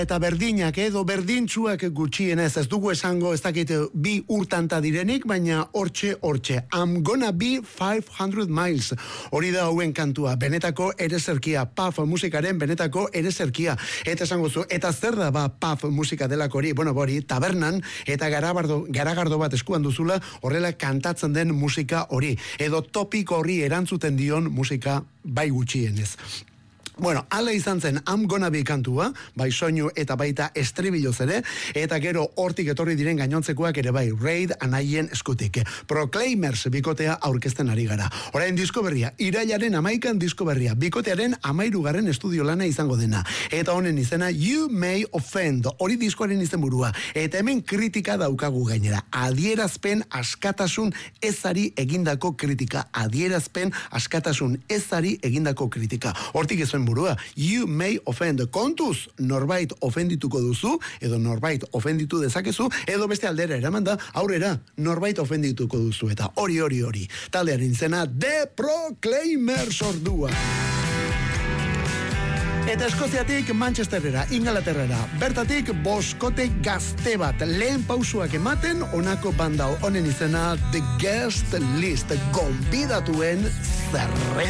Eta berdinak edo berdintsuak gutxienez, ez dugu esango, ez dakit bi urtanta direnik, baina hortxe. I'm gonna be 500 miles. Hori da hauen kantua, benetako erezerkia, puff musikaren benetako erezerkia. Eta esango zu, eta zer da ba puff musika delako hori? Bueno, hori, tabernan eta garagardo bat eskuan duzula, horrela kantatzen den musika hori. Edo topiko horri erantzuten dion musika bai gutxienez. Bueno, ala izan zen I'm gonna be kantua, bai soinu eta baita estribiloz ere, eta gero hortik etorri diren gainontzekoak ere bai, Raid anaien eskutik. Proclaimers bikotea aurkezten ari gara. Orain disko berria, irailaren 11 disko berria, bikotearen 13. estudio lana izango dena. Eta honen izena You May Offend, hori diskoaren izenburua. Eta hemen kritika daukagu gainera. Adierazpen askatasun ezari egindako kritika. Adierazpen askatasun ezari egindako kritika. Hortik ezuen burua, You May Offend, kontuz norbait ofendituko duzu, edo norbait ofenditu dezakezu, edo beste aldera eramanda, aurrera norbait ofendituko duzu, eta hori. Taldearen izena The Proclaimers ordua. Eta Eskoziatik Manchesterera, Ingalaterrera, bertatik boskote gazte bat, lehen pausuak ematen, honako banda honen izena The Guest List, gonbidatuen zerrenda.